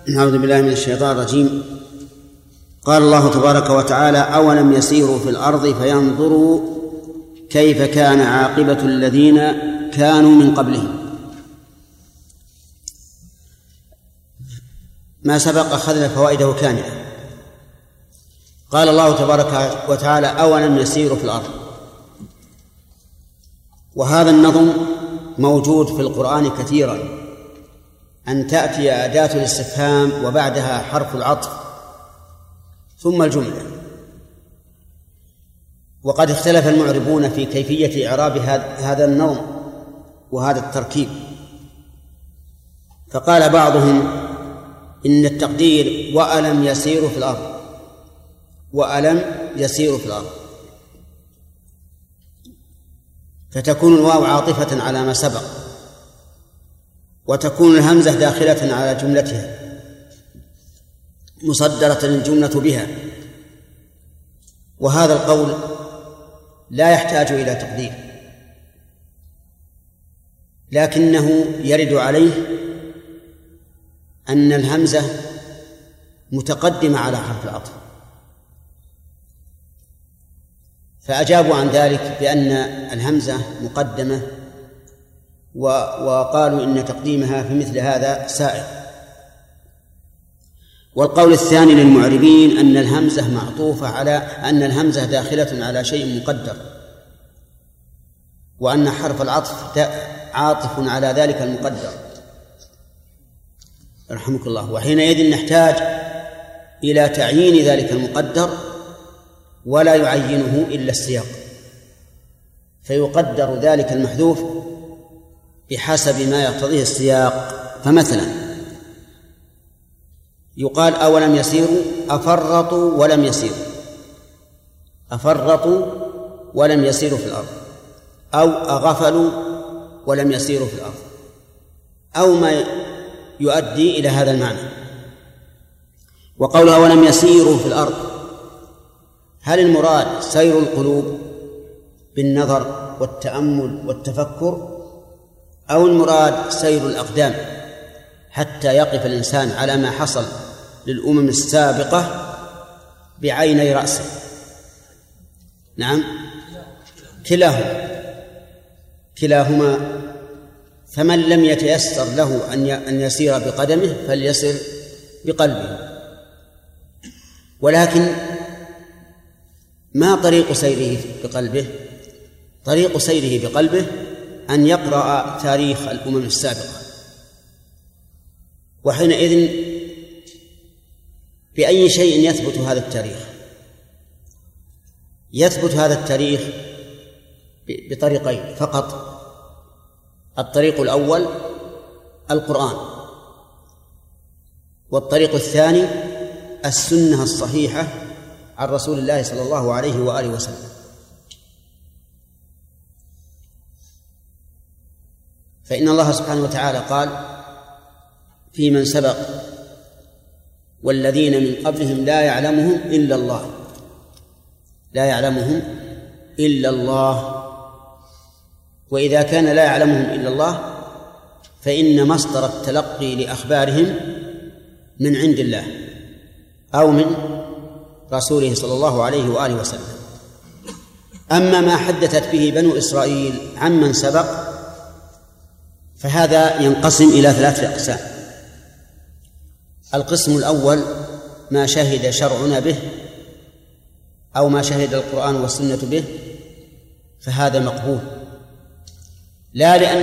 أعوذ بالله من الشيطان الرجيم. قال الله تبارك وتعالى: أولم يسيروا في الأرض فينظروا كيف كان عاقبة الذين كانوا من قبلهم. ما سبق أخذنا فوائده كاملة. قال الله تبارك وتعالى: أولم يسيروا في الأرض. وهذا النظم موجود في القرآن كثيرا، أن تأتي أداة الاستفهام وبعدها حرف العطف ثم الجملة. وقد اختلف المعربون في كيفية إعراب هذا النظم وهذا التركيب، فقال بعضهم إن التقدير وألم يسيروا في الأرض، وألم يسيروا في الأرض، فتكون الواو عاطفة على ما سبق، وتكون الهمزة داخلة على جملتها مصدرة الجملة بها. وهذا القول لا يحتاج إلى تقدير، لكنه يرد عليه أن الهمزة متقدمة على حرف العطف، فأجابوا عن ذلك بأن الهمزة مقدمة، وقالوا إن تقديمها في مثل هذا سائغ. والقول الثاني للمعربين أن الهمزة معطوفة على أن الهمزة داخلة على شيء مقدر، وأن حرف العطف عاطف على ذلك المقدر رحمك الله. وحينئذ نحتاج إلى تعيين ذلك المقدر، ولا يعينه إلا السياق، فيقدر ذلك المحذوف بحسب ما يقتضيه السياق. فمثلا يقال: أولم يسيروا، أفرطوا ولم يسيروا، أفرطوا ولم يسيروا في الأرض، أو أغفلوا ولم يسيروا في الأرض، أو ما يؤدي إلى هذا المعنى. وقولها ولم يسيروا في الأرض، هل المراد سير القلوب بالنظر والتأمل والتفكر، أو المراد سير الأقدام حتى يقف الإنسان على ما حصل للأمم السابقة بعيني رأسه؟ نعم، كلاهما. فمن لم يتيسر له أن يسير بقدمه فليسر بقلبه. ولكن ما طريق سيره بقلبه؟ طريق سيره بقلبه أن يقرأ تاريخ الأمم السابقة، وحينئذ بأي شيء يثبت هذا التاريخ؟ يثبت هذا التاريخ بطريقين فقط. الطريق الأول القرآن، والطريق الثاني السنة الصحيحة عن رسول الله صلى الله عليه وآله وسلم. فإن الله سبحانه وتعالى قال في من سبق: والذين من قبلهم لا يعلمهم إلا الله، لا يعلمهم إلا الله. وإذا كان لا يعلمهم إلا الله فإن مصدر التلقي لأخبارهم من عند الله أو من رسوله صلى الله عليه وآله وسلم. أما ما حدثت به بنو إسرائيل عمن سبق فهذا ينقسم إلى 3 أقسام. القسم الأول ما شهد شرعنا به أو ما شهد القرآن والسنة به، فهذا مقبول، لا لأن